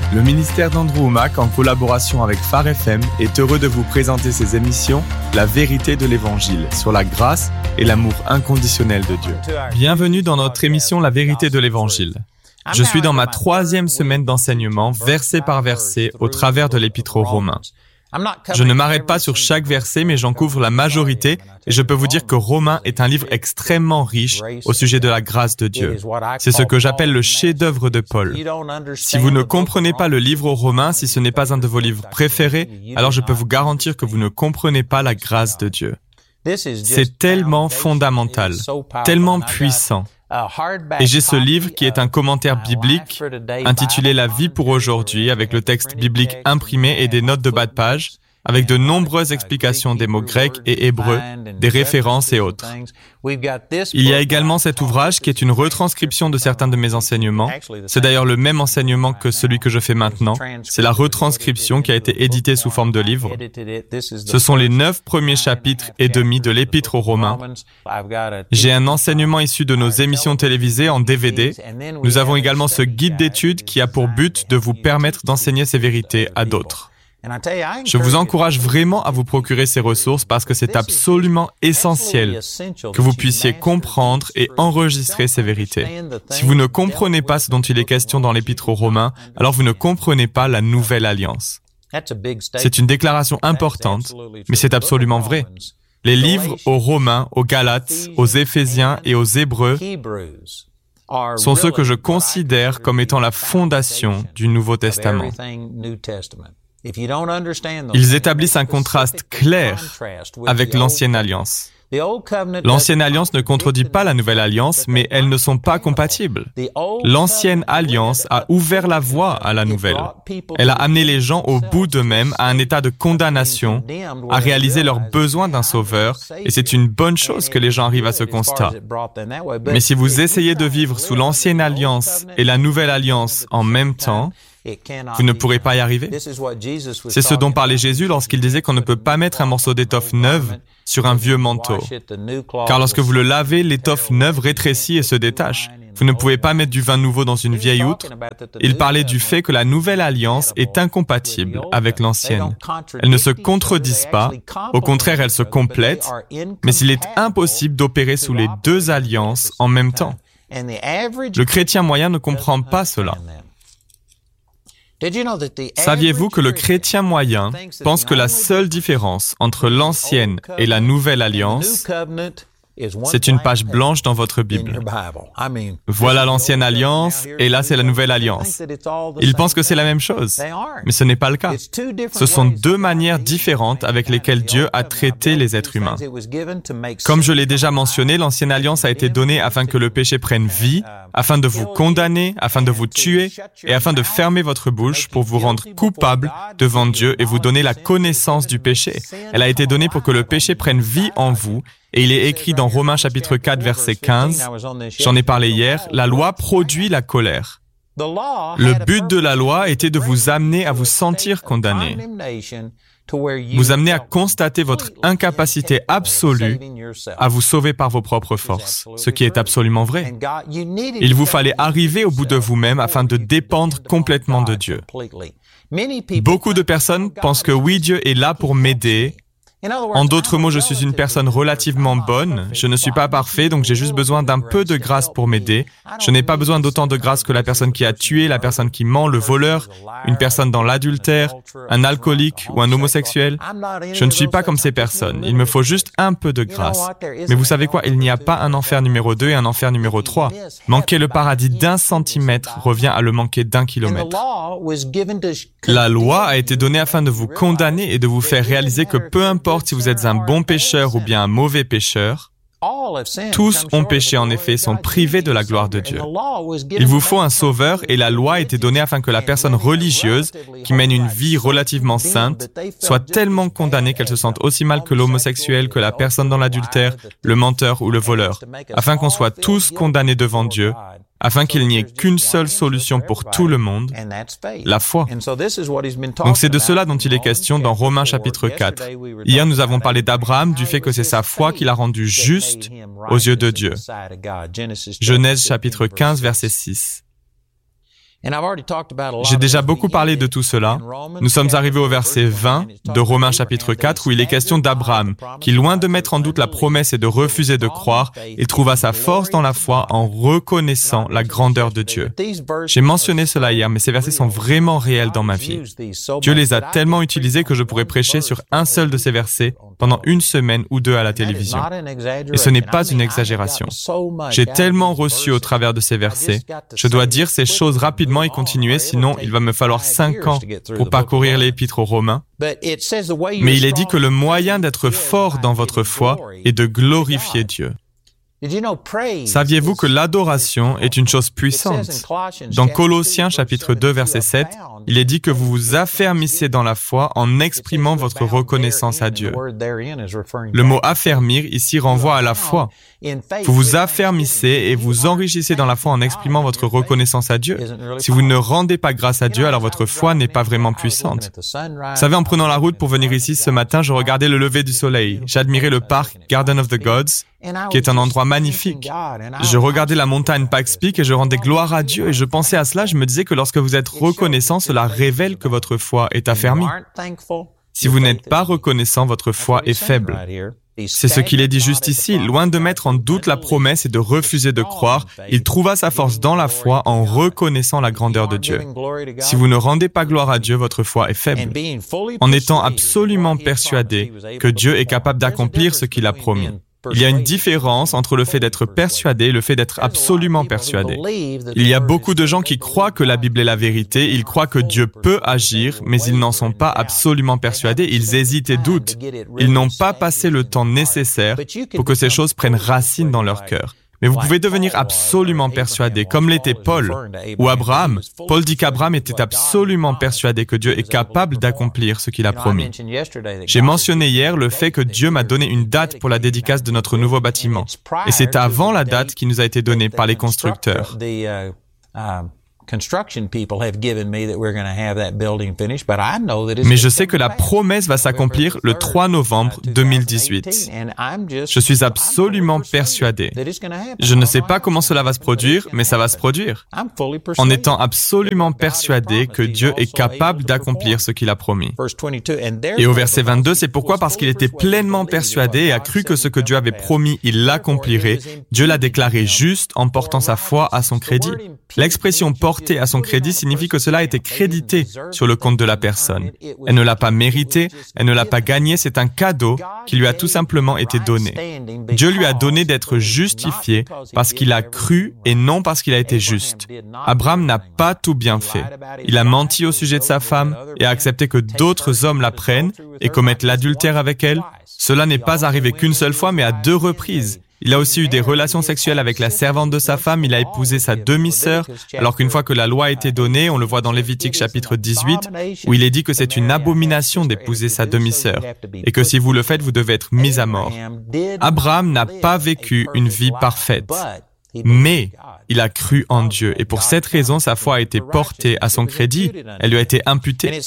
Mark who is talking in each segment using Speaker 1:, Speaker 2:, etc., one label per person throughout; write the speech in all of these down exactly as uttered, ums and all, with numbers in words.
Speaker 1: Le ministère d'Andrew Wommack, en collaboration avec Phare F M, est heureux de vous présenter ses émissions « La vérité de l'Évangile » sur la grâce et l'amour inconditionnel de Dieu. Bienvenue dans notre émission « La vérité de l'Évangile ». Je suis dans ma troisième semaine d'enseignement, verset par verset, au travers de l'Épître aux Romains. Je ne m'arrête pas sur chaque verset, mais j'en couvre la majorité, et je peux vous dire que Romains est un livre extrêmement riche au sujet de la grâce de Dieu. C'est ce que j'appelle le chef-d'œuvre de Paul. Si vous ne comprenez pas le livre aux Romains, si ce n'est pas un de vos livres préférés, alors je peux vous garantir que vous ne comprenez pas la grâce de Dieu. C'est tellement fondamental, tellement puissant. Et j'ai ce livre qui est un commentaire biblique intitulé « La vie pour aujourd'hui » avec le texte biblique imprimé et des notes de bas de page, avec de nombreuses explications des mots grecs et hébreux, des références et autres. Il y a également cet ouvrage qui est une retranscription de certains de mes enseignements. C'est d'ailleurs le même enseignement que celui que je fais maintenant. C'est la retranscription qui a été éditée sous forme de livre. Ce sont les neuf premiers chapitres et demi de l'Épître aux Romains. J'ai un enseignement issu de nos émissions télévisées en D V D. Nous avons également ce guide d'études qui a pour but de vous permettre d'enseigner ces vérités à d'autres. Je vous encourage vraiment à vous procurer ces ressources parce que c'est absolument essentiel que vous puissiez comprendre et enregistrer ces vérités. Si vous ne comprenez pas ce dont il est question dans l'Épître aux Romains, alors vous ne comprenez pas la Nouvelle Alliance. C'est une déclaration importante, mais c'est absolument vrai. Les livres aux Romains, aux Galates, aux Éphésiens et aux Hébreux sont ceux que je considère comme étant la fondation du Nouveau Testament. Ils établissent un contraste clair avec l'Ancienne Alliance. L'Ancienne Alliance ne contredit pas la Nouvelle Alliance, mais elles ne sont pas compatibles. L'Ancienne Alliance a ouvert la voie à la Nouvelle. Elle a amené les gens au bout d'eux-mêmes à un état de condamnation, à réaliser leur besoin d'un sauveur, et c'est une bonne chose que les gens arrivent à ce constat. Mais si vous essayez de vivre sous l'Ancienne Alliance et la Nouvelle Alliance en même temps, vous ne pourrez pas y arriver. C'est ce dont parlait Jésus lorsqu'il disait qu'on ne peut pas mettre un morceau d'étoffe neuve sur un vieux manteau. Car lorsque vous le lavez, l'étoffe neuve rétrécit et se détache. Vous ne pouvez pas mettre du vin nouveau dans une vieille outre. Il parlait du fait que la nouvelle alliance est incompatible avec l'ancienne. Elles ne se contredisent pas, au contraire, elles se complètent, mais il est impossible d'opérer sous les deux alliances en même temps. Le chrétien moyen ne comprend pas cela. Saviez-vous que le chrétien moyen pense que la seule différence entre l'ancienne et la nouvelle alliance, c'est une page blanche dans votre Bible. Voilà l'ancienne alliance, et là c'est la nouvelle alliance. Ils pensent que c'est la même chose, mais ce n'est pas le cas. Ce sont deux manières différentes avec lesquelles Dieu a traité les êtres humains. Comme je l'ai déjà mentionné, l'ancienne alliance a été donnée afin que le péché prenne vie, afin de vous condamner, afin de vous tuer, et afin de fermer votre bouche pour vous rendre coupable devant Dieu et vous donner la connaissance du péché. Elle a été donnée pour que le péché prenne vie en vous. Et il est écrit dans Romains chapitre quatre, verset quinze, j'en ai parlé hier, la loi produit la colère. Le but de la loi était de vous amener à vous sentir condamné, vous amener à constater votre incapacité absolue à vous sauver par vos propres forces, ce qui est absolument vrai. Il vous fallait arriver au bout de vous-même afin de dépendre complètement de Dieu. Beaucoup de personnes pensent que oui, Dieu est là pour m'aider. En d'autres mots, je suis une personne relativement bonne, je ne suis pas parfait, donc j'ai juste besoin d'un peu de grâce pour m'aider. Je n'ai pas besoin d'autant de grâce que la personne qui a tué, la personne qui ment, le voleur, une personne dans l'adultère, un alcoolique ou un homosexuel. Je ne suis pas comme ces personnes, il me faut juste un peu de grâce. Mais vous savez quoi, il n'y a pas un enfer numéro deux et un enfer numéro trois. Manquer le paradis d'un centimètre revient à le manquer d'un kilomètre. La loi a été donnée afin de vous condamner et de vous faire réaliser que peu importe si vous êtes un bon pécheur ou bien un mauvais pécheur, tous ont péché en effet, sont privés de la gloire de Dieu. Il vous faut un sauveur et la loi a été donnée afin que la personne religieuse qui mène une vie relativement sainte soit tellement condamnée qu'elle se sente aussi mal que l'homosexuel, que la personne dans l'adultère, le menteur ou le voleur, afin qu'on soit tous condamnés devant Dieu, afin qu'il n'y ait qu'une seule solution pour tout le monde, la foi. Donc c'est de cela dont il est question dans Romains chapitre quatre. Hier, nous avons parlé d'Abraham, du fait que c'est sa foi qui l'a rendu juste aux yeux de Dieu. Genèse chapitre quinze, verset six. J'ai déjà beaucoup parlé de tout cela. Nous sommes arrivés au verset vingt de Romains chapitre quatre où il est question d'Abraham, qui loin de mettre en doute la promesse et de refuser de croire, il trouva sa force dans la foi en reconnaissant la grandeur de Dieu. J'ai mentionné cela hier, mais ces versets sont vraiment réels dans ma vie. Dieu les a tellement utilisés que je pourrais prêcher sur un seul de ces versets pendant une semaine ou deux à la télévision. Et ce n'est pas une exagération. J'ai tellement reçu au travers de ces versets. Je dois dire ces choses rapidement et continuer, sinon il va me falloir cinq ans pour parcourir l'épître aux Romains. Mais il est dit que le moyen d'être fort dans votre foi est de glorifier Dieu. Saviez-vous que l'adoration est une chose puissante? Dans Colossiens chapitre deux verset sept, il est dit que vous vous affermissez dans la foi en exprimant votre reconnaissance à Dieu. Le mot « affermir » ici renvoie à la foi. Vous vous affermissez et vous enrichissez dans la foi en exprimant votre reconnaissance à Dieu. Si vous ne rendez pas grâce à Dieu, alors votre foi n'est pas vraiment puissante. Vous savez, en prenant la route pour venir ici ce matin, je regardais le lever du soleil. J'admirais le parc Garden of the Gods, qui est un endroit magnifique. Je regardais la montagne Pikes Peak et je rendais gloire à Dieu et je pensais à cela, je me disais que lorsque vous êtes reconnaissant, cela révèle que votre foi est affermie. Si vous n'êtes pas reconnaissant, votre foi est faible. C'est ce qu'il est dit juste ici. Loin de mettre en doute la promesse et de refuser de croire, il trouva sa force dans la foi en reconnaissant la grandeur de Dieu. Si vous ne rendez pas gloire à Dieu, votre foi est faible. En étant absolument persuadé que Dieu est capable d'accomplir ce qu'il a promis. Il y a une différence entre le fait d'être persuadé et le fait d'être absolument persuadé. Il y a beaucoup de gens qui croient que la Bible est la vérité, ils croient que Dieu peut agir, mais ils n'en sont pas absolument persuadés, ils hésitent et doutent. Ils n'ont pas passé le temps nécessaire pour que ces choses prennent racine dans leur cœur. Mais vous pouvez devenir absolument persuadé, comme l'était Paul ou Abraham. Paul dit qu'Abraham était absolument persuadé que Dieu est capable d'accomplir ce qu'il a promis. J'ai mentionné hier le fait que Dieu m'a donné une date pour la dédicace de notre nouveau bâtiment. Et c'est avant la date qui nous a été donnée par les constructeurs. Mais je sais que la promesse va s'accomplir le trois novembre deux mille dix-huit. Je suis absolument persuadé. Je ne sais pas comment cela va se produire, mais ça va se produire. En étant absolument persuadé que Dieu est capable d'accomplir ce qu'il a promis. Et au verset vingt-deux, c'est pourquoi, parce qu'il était pleinement persuadé et a cru que ce que Dieu avait promis, il l'accomplirait, Dieu l'a déclaré juste en portant sa foi à son crédit. L'expression porter à son crédit signifie que cela a été crédité sur le compte de la personne. Elle ne l'a pas mérité, elle ne l'a pas gagné, c'est un cadeau qui lui a tout simplement été donné. Dieu lui a donné d'être justifié parce qu'il a cru et non parce qu'il a été juste. Abraham n'a pas tout bien fait. Il a menti au sujet de sa femme et a accepté que d'autres hommes la prennent et commettent l'adultère avec elle. Cela n'est pas arrivé qu'une seule fois, mais à deux reprises. Il a aussi eu des relations sexuelles avec la servante de sa femme, il a épousé sa demi-sœur, alors qu'une fois que la loi a été donnée, on le voit dans Lévitique chapitre dix-huit, où il est dit que c'est une abomination d'épouser sa demi-sœur, et que si vous le faites, vous devez être mis à mort. Abraham n'a pas vécu une vie parfaite, mais il a cru en Dieu, et pour cette raison, sa foi a été portée à son crédit, elle lui a été imputée.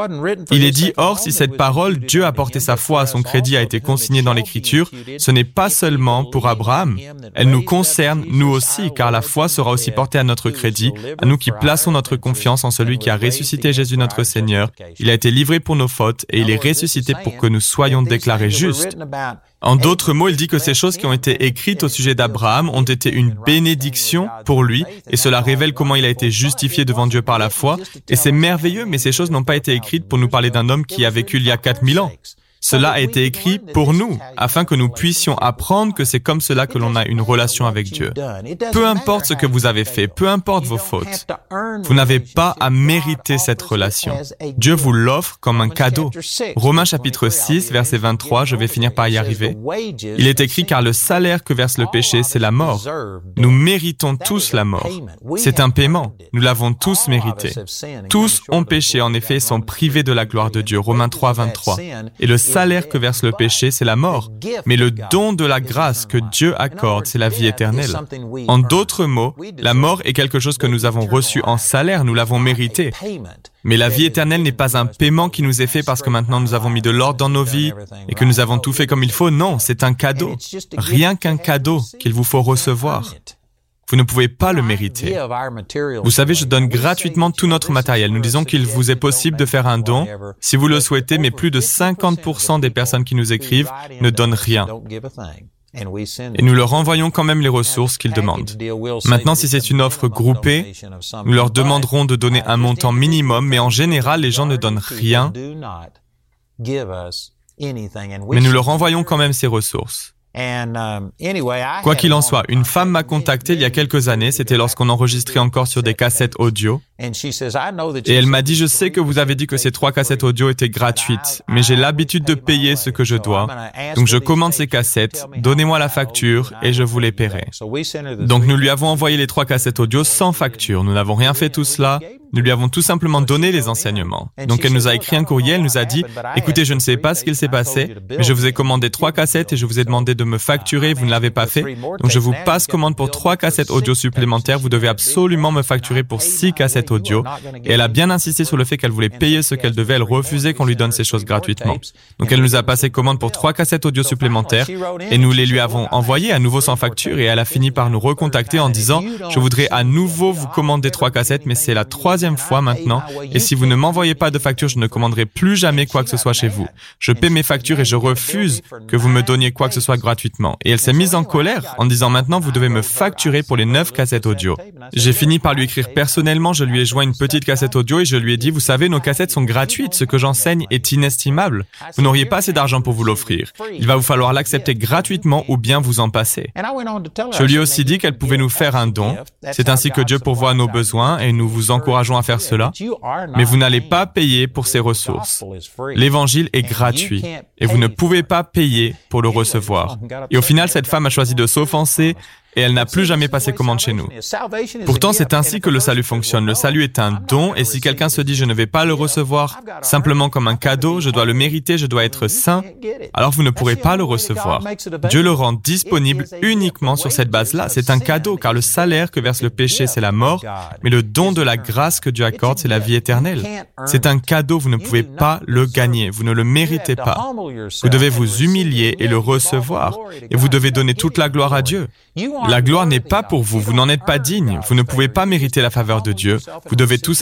Speaker 1: Il est dit, or, si cette parole, Dieu a porté sa foi à son crédit, a été consignée dans l'Écriture, ce n'est pas seulement pour Abraham, elle nous concerne, nous aussi, car la foi sera aussi portée à notre crédit, à nous qui plaçons notre confiance en celui qui a ressuscité Jésus notre Seigneur. Il a été livré pour nos fautes, et il est ressuscité pour que nous soyons déclarés justes. En d'autres mots, il dit que ces choses qui ont été écrites au sujet d'Abraham ont été une bénédiction pour lui, et cela révèle comment il a été justifié devant Dieu par la foi, et c'est merveilleux, mais ces choses n'ont pas été écrites pour nous parler d'un homme qui a vécu il y a quatre mille ans. Cela a été écrit pour nous, afin que nous puissions apprendre que c'est comme cela que l'on a une relation avec Dieu. Peu importe ce que vous avez fait, peu importe vos fautes, vous n'avez pas à mériter cette relation. Dieu vous l'offre comme un cadeau. Romains chapitre six, verset vingt-trois, je vais finir par y arriver. Il est écrit, car le salaire que verse le péché, c'est la mort. Nous méritons tous la mort. C'est un paiement. Nous l'avons tous mérité. Tous ont péché, en effet, et sont privés de la gloire de Dieu. Romains trois, vingt-trois. Et le salaire que verse le péché, c'est la mort. Mais le don de la grâce que Dieu accorde, c'est la vie éternelle. En d'autres mots, la mort est quelque chose que nous avons reçu en salaire, nous l'avons mérité. Mais la vie éternelle n'est pas un paiement qui nous est fait parce que maintenant nous avons mis de l'ordre dans nos vies et que nous avons tout fait comme il faut. Non, c'est un cadeau. Rien qu'un cadeau qu'il vous faut recevoir. Vous ne pouvez pas le mériter. Vous savez, je donne gratuitement tout notre matériel. Nous disons qu'il vous est possible de faire un don, si vous le souhaitez, mais plus de cinquante pour cent des personnes qui nous écrivent ne donnent rien. Et nous leur envoyons quand même les ressources qu'ils demandent. Maintenant, si c'est une offre groupée, nous leur demanderons de donner un montant minimum, mais en général, les gens ne donnent rien. Mais nous leur envoyons quand même ces ressources. Quoi qu'il en soit, une femme m'a contacté il y a quelques années, c'était lorsqu'on enregistrait encore sur des cassettes audio, et elle m'a dit « Je sais que vous avez dit que ces trois cassettes audio étaient gratuites, mais j'ai l'habitude de payer ce que je dois, donc je commande ces cassettes, donnez-moi la facture et je vous les paierai. » Donc nous lui avons envoyé les trois cassettes audio sans facture, nous n'avons rien fait tout cela, nous lui avons tout simplement donné les enseignements. Donc elle nous a écrit un courriel, elle nous a dit « Écoutez, je ne sais pas ce qu'il s'est passé, mais je vous ai commandé trois cassettes et je vous ai demandé de me facturer, vous ne l'avez pas fait. Donc je vous passe commande pour trois cassettes audio supplémentaires, vous devez absolument me facturer pour six cassettes audio. » Et elle a bien insisté sur le fait qu'elle voulait payer ce qu'elle devait, elle refusait qu'on lui donne ces choses gratuitement. Donc elle nous a passé commande pour trois cassettes audio supplémentaires et nous les lui avons envoyées à nouveau sans facture et elle a fini par nous recontacter en disant « Je voudrais à nouveau vous commander trois cassettes, mais c'est la troisième fois maintenant, et si vous ne m'envoyez pas de facture, je ne commanderai plus jamais quoi que ce soit chez vous. Je paie mes factures et je refuse que vous me donniez quoi que ce soit gratuitement. » Et elle s'est mise en colère en disant « Maintenant, vous devez me facturer pour les neuf cassettes audio. » J'ai fini par lui écrire personnellement, je lui ai joint une petite cassette audio et je lui ai dit « Vous savez, nos cassettes sont gratuites, ce que j'enseigne est inestimable. Vous n'auriez pas assez d'argent pour vous l'offrir. Il va vous falloir l'accepter gratuitement ou bien vous en passer. » Je lui ai aussi dit qu'elle pouvait nous faire un don. C'est ainsi que Dieu pourvoit à nos besoins et nous vous encourageons à faire cela. Mais vous n'allez pas payer pour ces ressources. L'évangile est gratuit et vous ne pouvez pas payer pour le recevoir. Et au final, cette femme a choisi de s'offenser et elle n'a plus jamais passé commande chez nous. Pourtant, c'est ainsi que le salut fonctionne. Le salut est un don, et si quelqu'un se dit « je ne vais pas le recevoir simplement comme un cadeau, je dois le mériter, je dois être saint », alors vous ne pourrez pas le recevoir. Dieu le rend disponible uniquement sur cette base-là. C'est un cadeau, car le salaire que verse le péché, c'est la mort, mais le don de la grâce que Dieu accorde, c'est la vie éternelle. C'est un cadeau, vous ne pouvez pas le gagner, vous ne le méritez pas. Vous devez vous humilier et le recevoir, et vous devez donner toute la gloire à Dieu. La gloire n'est pas pour vous, vous n'en êtes pas digne, vous ne pouvez pas mériter la faveur de Dieu, vous devez tout